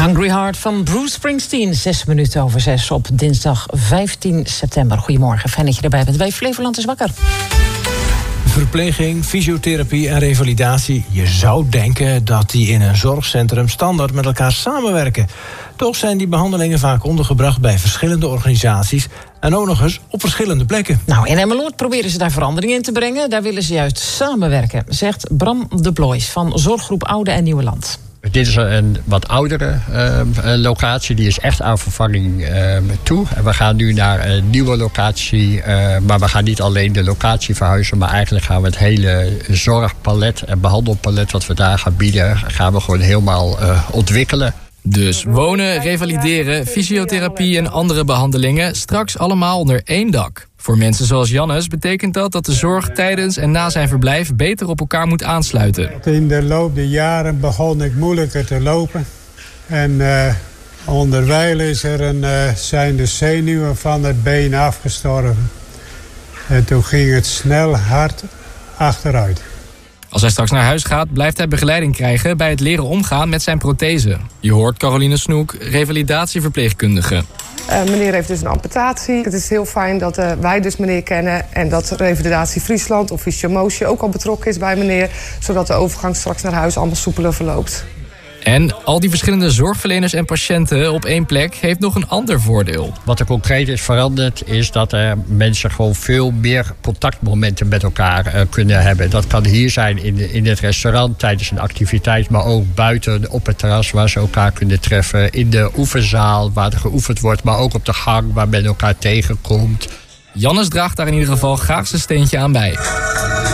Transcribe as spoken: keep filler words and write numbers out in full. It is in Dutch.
Hungry Heart van Bruce Springsteen. Zes minuten over zes op dinsdag vijftien september. Goedemorgen, fijn dat je erbij bent bij Flevoland is wakker. Verpleging, fysiotherapie en revalidatie. Je zou denken dat die in een zorgcentrum standaard met elkaar samenwerken. Toch zijn die behandelingen vaak ondergebracht bij verschillende organisaties en ook nog eens op verschillende plekken. Nou, in Emmeloord proberen ze daar verandering in te brengen. Daar willen ze juist samenwerken, zegt Bram de Blois van Zorggroep Oude en Nieuwe Land. Dit is een wat oudere uh, locatie, die is echt aan vervanging uh, toe. En we gaan nu naar een nieuwe locatie, uh, maar we gaan niet alleen de locatie verhuizen, maar eigenlijk gaan we het hele zorgpalet en behandelpalet wat we daar gaan bieden, gaan we gewoon helemaal uh, ontwikkelen. Dus wonen, revalideren, fysiotherapie en andere behandelingen straks allemaal onder één dak. Voor mensen zoals Jannes betekent dat dat de zorg tijdens en na zijn verblijf beter op elkaar moet aansluiten. In de loop der jaren begon ik moeilijker te lopen. En uh, onderwijl is er een, uh, zijn de zenuwen van het been afgestorven. En toen ging het snel hard achteruit. Als hij straks naar huis gaat, blijft hij begeleiding krijgen bij het leren omgaan met zijn prothese. Je hoort Caroline Snoek, revalidatieverpleegkundige. Uh, meneer heeft dus een amputatie. Het is heel fijn dat uh, wij dus meneer kennen en dat Revalidatie Friesland of Fysiomotie ook al betrokken is bij meneer, zodat de overgang straks naar huis allemaal soepeler verloopt. En al die verschillende zorgverleners en patiënten op één plek heeft nog een ander voordeel. Wat er concreet is veranderd is dat er mensen gewoon veel meer contactmomenten met elkaar uh, kunnen hebben. Dat kan hier zijn in, in het restaurant tijdens een activiteit, maar ook buiten op het terras waar ze elkaar kunnen treffen. In de oefenzaal waar er geoefend wordt, maar ook op de gang waar men elkaar tegenkomt. Jannes draagt daar in ieder geval graag zijn steentje aan bij.